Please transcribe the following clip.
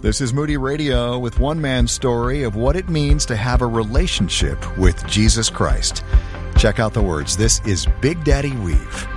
This is Moody Radio with one man's story of what it means to have a relationship with Jesus Christ. Check out the words. This is Big Daddy Weave.